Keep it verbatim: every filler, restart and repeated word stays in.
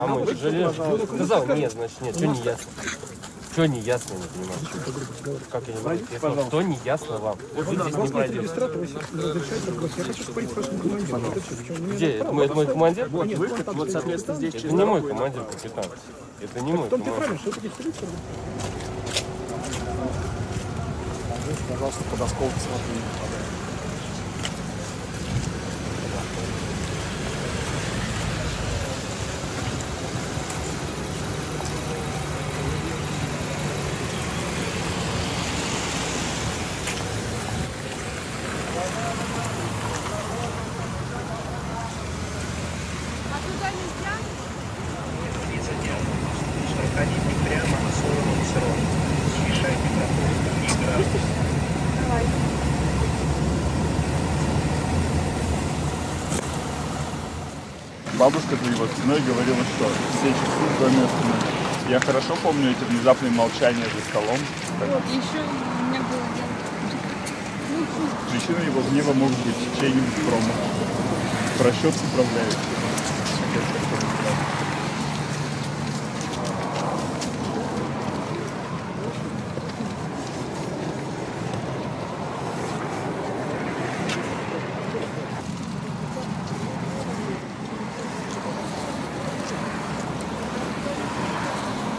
А мы жалеем. Сказал, нет, значит, нет, что не ясно. Что не ясно, не понимаю. Как я не могу? Что не ясно вам? Вы здесь не пройдете. Где? Это мой, это мой командир? Вот, соответственно, здесь... Это не мой командир, капитан. Это не мой командир. Пожалуйста, под осколки смотри. Проходите прямо на сторону срок. Смешайте пропуск и градус. Давай. Бабушка за его спиной говорила, что все часы в доме остановлены. Я хорошо помню эти внезапные молчания за столом. Вот, еще у меня было дело. Причиной его гнева мог быть чей-нибудь промах. Просчет управляющего.